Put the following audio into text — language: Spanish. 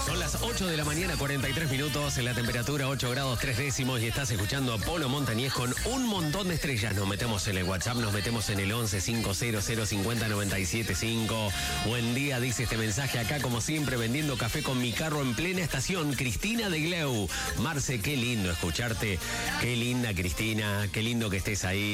Son las 8 de la mañana, 43 minutos, en la temperatura 8 grados 3 décimos y estás escuchando a Polo Montañés con un montón de estrellas. Nos metemos en el WhatsApp, nos metemos en el 11 500 50 97 5. Buen día, dice este mensaje acá, como siempre, vendiendo café con mi carro en plena estación. Cristina de Gleu. Marce, qué lindo escucharte. Qué linda, Cristina. Qué lindo que estés ahí.